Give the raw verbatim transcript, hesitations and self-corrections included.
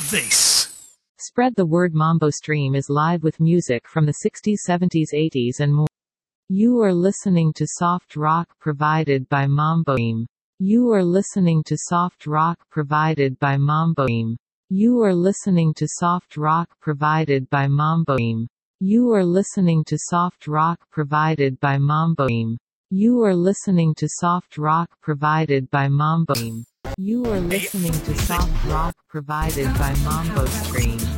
this? Spread the word. Mambo Stream is live with music from the sixties, seventies, eighties and more. You are listening to soft rock provided by Mambo Stream. You are listening to soft rock provided by Mambo Stream. You are listening to soft rock provided by Mambo Stream. You are listening to soft rock provided by Mambo Stream. You are listening to soft rock provided by Mambo Stream. You are listening to soft rock provided by Mambo Stream.